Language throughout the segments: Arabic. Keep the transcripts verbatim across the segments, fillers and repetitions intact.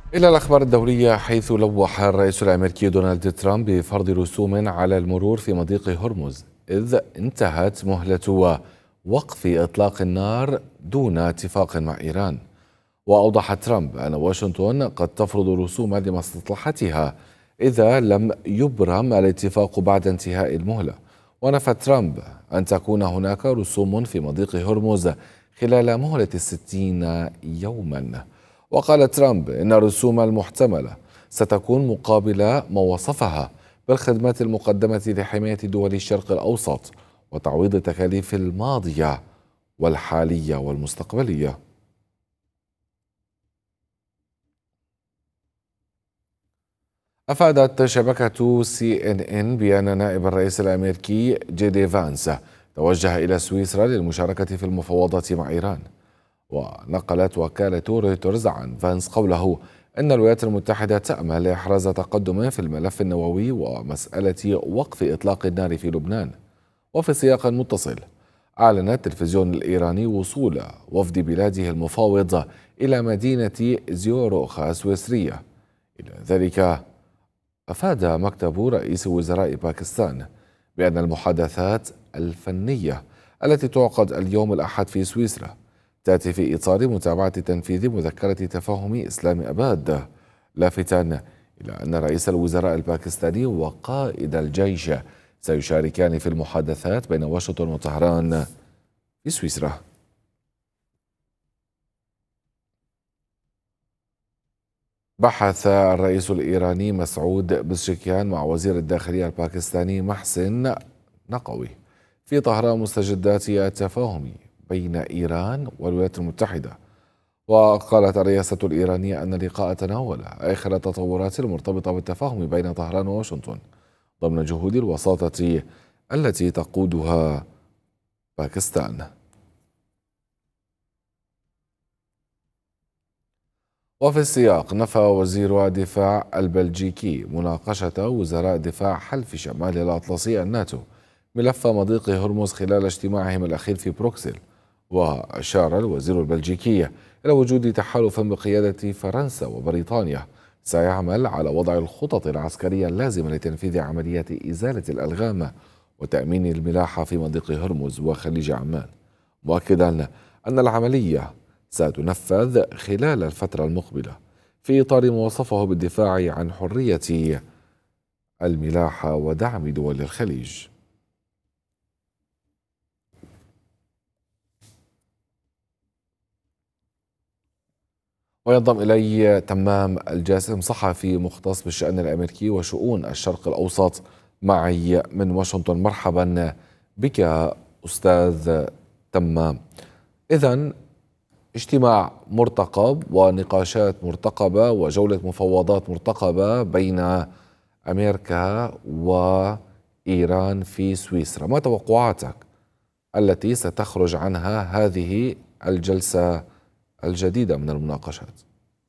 إلى الأخبار الدولية، حيث لوح الرئيس الأمريكي دونالد ترامب بفرض رسوم على المرور في مضيق هرمز، إذ انتهت مهلة وقف إطلاق النار دون اتفاق مع إيران. وأوضح ترامب أن واشنطن قد تفرض رسوما لمصلحتها إذا لم يبرم الاتفاق بعد انتهاء المهلة. ونفى ترامب أن تكون هناك رسوم في مضيق هرمز خلال مهلة الستين يوما. وقال ترامب إن الرسوم المحتملة ستكون مقابل ما وصفها بالخدمات المقدمة لحماية دول الشرق الأوسط وتعويض التكاليف الماضية والحالية والمستقبلية. أفادت شبكة سي إن إن بأن نائب الرئيس الأمريكي جي دي فانس توجه إلى سويسرا للمشاركة في المفاوضات مع إيران. ونقلت وكالة رويترز عن فانس قوله أن الولايات المتحدة تأمل إحراز تقدم في الملف النووي ومسألة وقف إطلاق النار في لبنان. وفي سياق متصل، أعلن التلفزيون الإيراني وصول وفد بلاده المفاوض إلى مدينة زيوروخا السويسرية. إلى ذلك، أفاد مكتب رئيس وزراء باكستان بأن المحادثات الفنية التي تعقد اليوم الأحد في سويسرا تأتي في إطار متابعة تنفيذ مذكرة تفاهم إسلام أباد، لافتا إلى أن رئيس الوزراء الباكستاني وقائد الجيش سيشاركان في المحادثات بين واشنطن وطهران في سويسرا. بحث الرئيس الإيراني مسعود بزشكيان مع وزير الداخلية الباكستاني محسن نقوي في طهران مستجدات التفاهم بين إيران والولايات المتحدة. وقالت الرئاسة الإيرانية أن اللقاء تناول آخر التطورات المرتبطة بالتفاهم بين طهران وواشنطن ضمن جهود الوساطة التي تقودها باكستان. وفي السياق، نفى وزير الدفاع البلجيكي مناقشة وزراء دفاع حلف شمال الأطلسي الناتو ملف مضيق هرمز خلال اجتماعهم الأخير في بروكسل. وأشار الوزير البلجيكي إلى وجود تحالف بقيادة فرنسا وبريطانيا سيعمل على وضع الخطط العسكرية اللازمة لتنفيذ عمليات إزالة الألغام وتأمين الملاحة في مضيق هرمز وخليج عمان، مؤكدا أن العملية ستنفذ خلال الفترة المقبلة في إطار ما وصفه بالدفاع عن حرية الملاحة ودعم دول الخليج. وينضم إلي تمام الجاسم، صحفي مختص بالشأن الأمريكي وشؤون الشرق الأوسط، معي من واشنطن. مرحبا بك أستاذ تمام. إذن اجتماع مرتقب ونقاشات مرتقبة وجولة مفاوضات مرتقبة بين أمريكا وإيران في سويسرا، ما توقعاتك التي ستخرج عنها هذه الجلسة الجديدة من المناقشات؟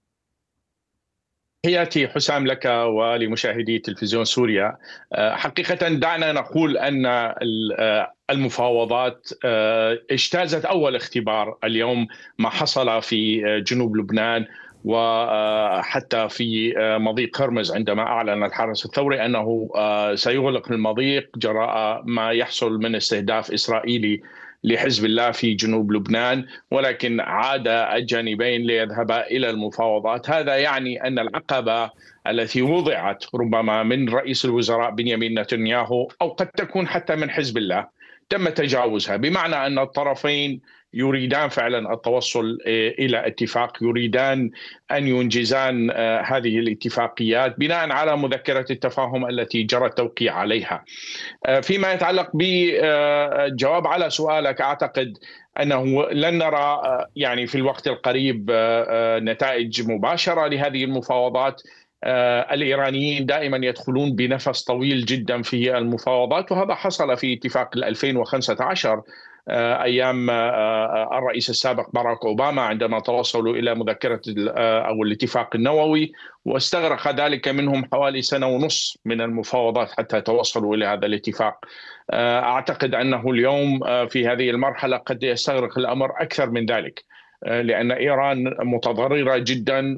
تحياتي حسام لك ولمشاهدي تلفزيون سوريا. آه، حقيقة دعنا نقول أن ال- آه، المفاوضات آه، اجتازت أول اختبار اليوم، ما حصل في آه، جنوب لبنان وحتى في آه، مضيق هرمز، عندما أعلن الحرس الثوري أنه آه، سيغلق المضيق جراء ما يحصل من استهداف إسرائيلي لحزب الله في جنوب لبنان، ولكن عاد الجانبين ليذهبا إلى المفاوضات. هذا يعني أن العقبة التي وضعت ربما من رئيس الوزراء بنيامين نتنياهو أو قد تكون حتى من حزب الله تم تجاوزها، بمعنى أن الطرفين يريدان فعلا التوصل إلى اتفاق، يريدان أن ينجزان هذه الاتفاقيات بناء على مذكرة التفاهم التي جرى التوقيع عليها. فيما يتعلق بالجواب على سؤالك، أعتقد أنه لن نرى يعني في الوقت القريب نتائج مباشرة لهذه المفاوضات. الإيرانيين دائما يدخلون بنفس طويل جدا في المفاوضات، وهذا حصل في اتفاق ألفين وخمسة عشر أيام الرئيس السابق باراك أوباما عندما توصلوا إلى مذكرة أو الاتفاق النووي، واستغرق ذلك منهم حوالي سنة ونصف من المفاوضات حتى توصلوا إلى هذا الاتفاق. أعتقد أنه اليوم في هذه المرحلة قد يستغرق الأمر أكثر من ذلك. لأن إيران متضررة جدا،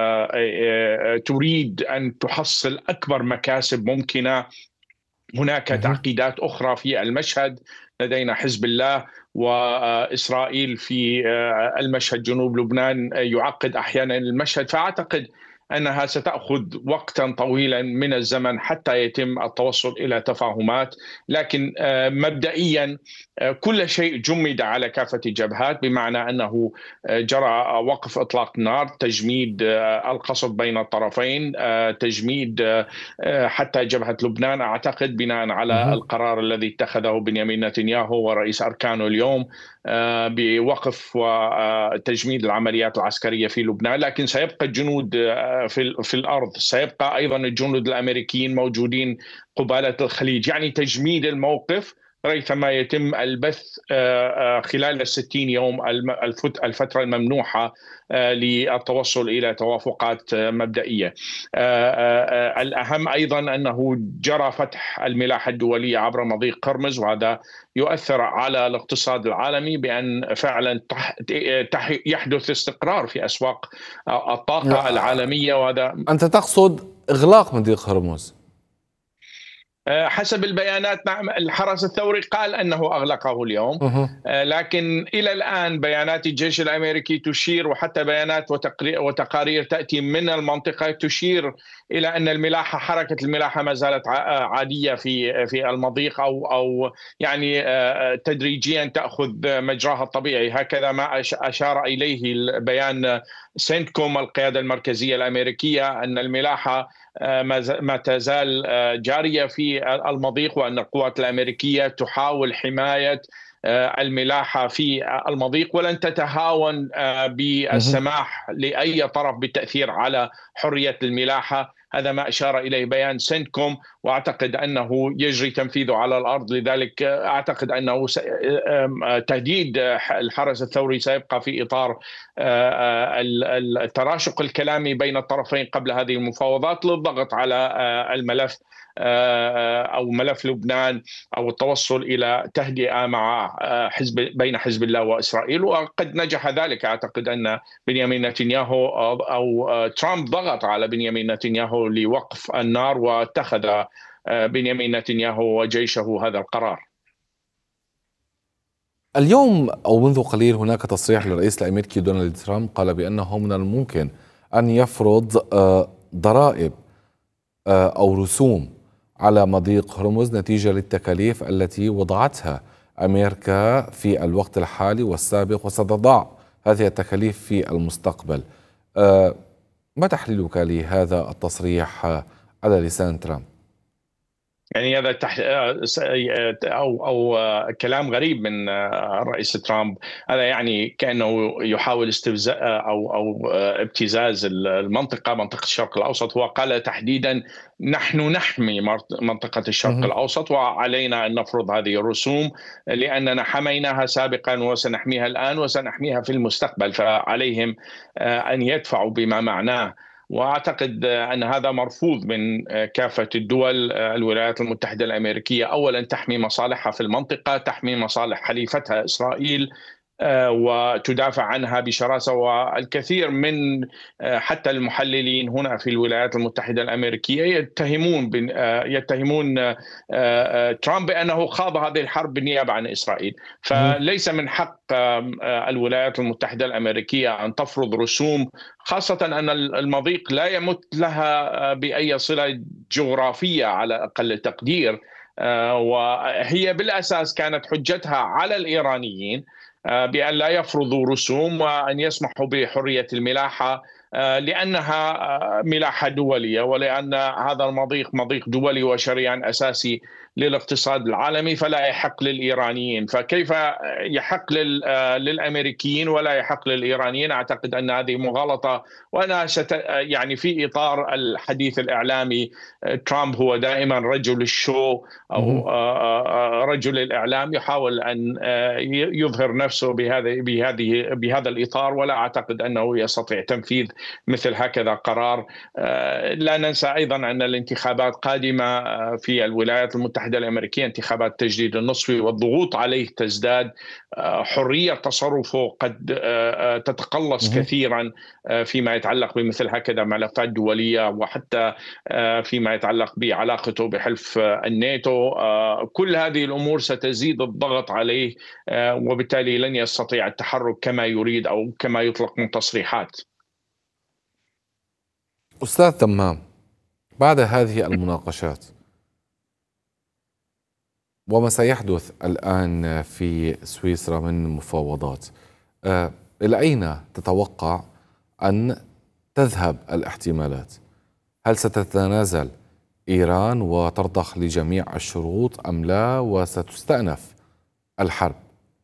تريد أن تحصل أكبر مكاسب ممكنة. هناك تعقيدات أخرى في المشهد، لدينا حزب الله وإسرائيل في المشهد، جنوب لبنان يعقد أحيانا المشهد، فأعتقد أنها ستأخذ وقتا طويلا من الزمن حتى يتم التوصل إلى تفاهمات. لكن مبدئيا كل شيء جمد على كافة الجبهات، بمعنى أنه جرى وقف إطلاق نار، تجميد القصف بين الطرفين، تجميد حتى جبهة لبنان، أعتقد بناء على القرار الذي اتخذه بنيامين نتنياهو ورئيس أركانه اليوم بوقف وتجميد العمليات العسكرية في لبنان. لكن سيبقى الجنود في في الأرض، سيبقى أيضا الجنود الأمريكيين موجودين قبالة الخليج، يعني تجميد الموقف ريثما يتم البث خلال الستين يوم الفترة الممنوحة للتوصل إلى توافقات مبدئية. الأهم أيضا أنه جرى فتح الملاحة الدولية عبر مضيق قرمز، وهذا يؤثر على الاقتصاد العالمي بأن فعلا يحدث استقرار في أسواق الطاقة العالمية. وهذا أنت تقصد إغلاق مضيق هرمز؟ حسب البيانات نعم، الحرس الثوري قال أنه أغلقه اليوم، لكن إلى الآن بيانات الجيش الأمريكي تشير، وحتى بيانات وتقارير تأتي من المنطقة تشير إلى أن الملاحة حركة الملاحة ما زالت عادية في في المضيق، أو أو يعني تدريجيا تأخذ مجراها الطبيعي. هكذا ما أشار إليه البيان سنتكوم القيادة المركزية الأمريكية، أن الملاحة ما تزال جارية في المضيق، وأن القوات الأمريكية تحاول حماية الملاحة في المضيق، ولن تتهاون بالسماح لأي طرف بالتأثير على حرية الملاحة. هذا ما أشار إليه بيان سنتكوم، وأعتقد أنه يجري تنفيذه على الأرض. لذلك أعتقد أنه تهديد الحرس الثوري سيبقى في إطار التراشق الكلامي بين الطرفين قبل هذه المفاوضات للضغط على الملف أو ملف لبنان، أو التوصل إلى تهدئة مع حزب بين حزب الله وإسرائيل. وقد نجح ذلك. أعتقد أن بنيامين نتنياهو أو ترامب ضغط على بنيامين نتنياهو لوقف النار، واتخذ بنيامين نتنياهو وجيشه هذا القرار. اليوم أو منذ قليل هناك تصريح للرئيس الأمريكي دونالد ترامب قال بأنه من الممكن أن يفرض ضرائب أو رسوم على مضيق هرمز نتيجة للتكاليف التي وضعتها أمريكا في الوقت الحالي والسابق، وستضع هذه التكاليف في المستقبل. ما تحليلك لهذا التصريح على لسان ترامب؟ يعني هذا تح... أو أو كلام غريب من الرئيس ترامب. هذا يعني كأنه يحاول استفزاز أو أو ابتزاز المنطقة، منطقة الشرق الأوسط. هو قال تحديدا نحن نحمي منطقة الشرق الأوسط، وعلينا أن نفرض هذه الرسوم لأننا حميناها سابقا وسنحميها الآن وسنحميها في المستقبل، فعليهم أن يدفعوا بما معناه. وأعتقد أن هذا مرفوض من كافة الدول. الولايات المتحدة الأمريكية أولا تحمي مصالحها في المنطقة، تحمي مصالح حليفتها إسرائيل وتدافع عنها بشراسة. والكثير من حتى المحللين هنا في الولايات المتحدة الأمريكية يتهمون يتهمون ترامب بأنه خاض هذه الحرب بالنيابة عن إسرائيل. فليس من حق الولايات المتحدة الأمريكية أن تفرض رسوم، خاصة أن المضيق لا يمت لها بأي صلة جغرافية على أقل تقدير، وهي بالأساس كانت حجتها على الإيرانيين بأن لا يفرضوا رسوم وأن يسمحوا بحرية الملاحة لأنها ملاحة دولية، ولأن هذا المضيق مضيق دولي وشريان أساسي للاقتصاد العالمي، فلا يحق للإيرانيين. فكيف يحق للأمريكيين ولا يحق للإيرانيين؟ أعتقد أن هذه مغالطة. وأنا ست يعني في إطار الحديث الإعلامي، ترامب هو دائما رجل الشو أو رجل الإعلام، يحاول أن يظهر نفسه بهذا بهذه بهذا الإطار، ولا أعتقد أنه يستطيع تنفيذ مثل هكذا قرار. لا ننسى أيضا أن الانتخابات قادمة في الولايات المتحدة الأمريكية، انتخابات التجديد النصفي، والضغوط عليه تزداد. حرية تصرفه قد تتقلص كثيرا فيما يتعلق بمثل هكذا ملفات دولية، وحتى فيما يتعلق بعلاقته بحلف الناتو. كل هذه الأمور ستزيد الضغط عليه، وبالتالي لن يستطيع التحرك كما يريد أو كما يطلق من تصريحات. أستاذ تمام، بعد هذه المناقشات وما سيحدث الآن في سويسرا من مفاوضات، آه، إلى أين تتوقع أن تذهب الاحتمالات؟ هل ستتنازل إيران وترضخ لجميع الشروط أم لا، وستستأنف الحرب؟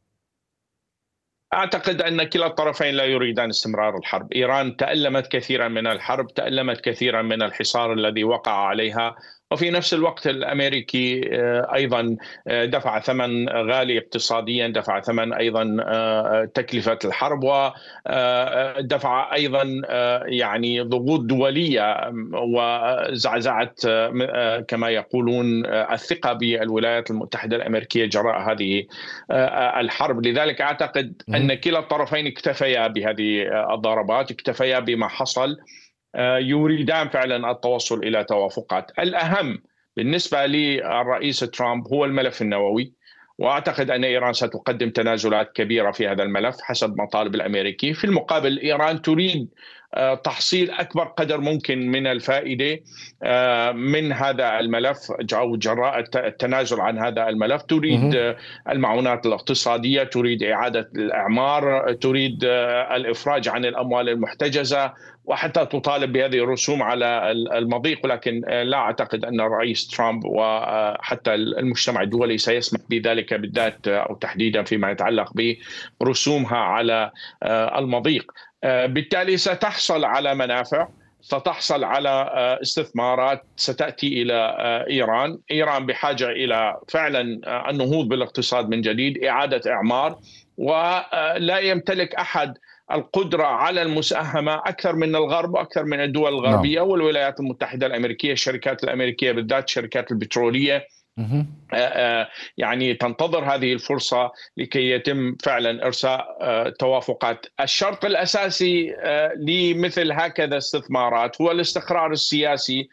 أعتقد أن كلا الطرفين لا يريدان استمرار الحرب. إيران تألمت كثيرا من الحرب، تألمت كثيرا من الحصار الذي وقع عليها، وفي نفس الوقت الأمريكي أيضا دفع ثمن غالي اقتصاديا، دفع ثمن أيضا تكلفة الحرب، ودفع أيضا يعني ضغوط دولية وزعزعت كما يقولون الثقة بالولايات المتحدة الأمريكية جراء هذه الحرب. لذلك أعتقد أن كلا الطرفين اكتفيا بهذه الضربات، اكتفيا بما حصل، يريدان فعلا التوصل إلى توافقات. الأهم بالنسبة للرئيس ترامب هو الملف النووي، وأعتقد أن إيران ستقدم تنازلات كبيرة في هذا الملف حسب مطالب الأمريكي. في المقابل إيران تريد تحصيل أكبر قدر ممكن من الفائدة من هذا الملف أو جراء التنازل عن هذا الملف. تريد المعونات الاقتصادية، تريد إعادة الإعمار، تريد الإفراج عن الأموال المحتجزة، وحتى تطالب بهذه الرسوم على المضيق. ولكن لا أعتقد أن الرئيس ترامب وحتى المجتمع الدولي سيسمح بذلك بالذات، أو تحديدا فيما يتعلق برسومها على المضيق. بالتالي ستحصل على منافع، ستحصل على استثمارات ستأتي إلى إيران. إيران بحاجة إلى فعلا النهوض بالاقتصاد من جديد، إعادة إعمار، ولا يمتلك أحد القدرة على المساهمة أكثر من الغرب وأكثر من الدول الغربية نعم. والولايات المتحدة الأمريكية، الشركات الأمريكية بالذات الشركات البترولية يعني تنتظر هذه الفرصة لكي يتم فعلا إرساء توافقات. الشرط الأساسي لمثل هكذا استثمارات هو الاستقرار السياسي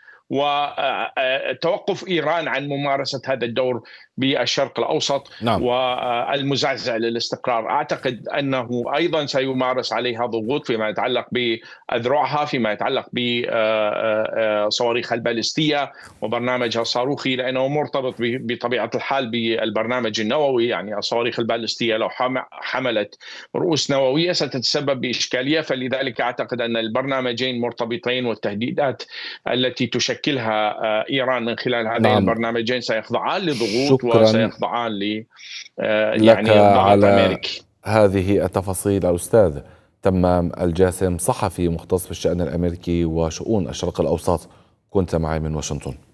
وتوقف إيران عن ممارسة هذا الدور بالشرق الأوسط نعم. والمزعزع للاستقرار. أعتقد أنه أيضا سيمارس عليها ضغوط فيما يتعلق بأذرعها، فيما يتعلق بصواريخ البالستية وبرنامجها الصاروخي، لأنه مرتبط بطبيعة الحال بالبرنامج النووي. يعني الصواريخ البالستية لو حملت رؤوس نووية ستتسبب بإشكالية، فلذلك أعتقد أن البرنامجين مرتبطين، والتهديدات التي تشكلها إيران من خلال هذين نعم. البرنامجين سيخضعان لضغوط وسيخضعان ل يعني ضغط أمريكي. هذه التفاصيل الأستاذ تمام الجاسم، صحفي مختص في الشأن الأمريكي وشؤون الشرق الأوسط، كنت معي من واشنطن.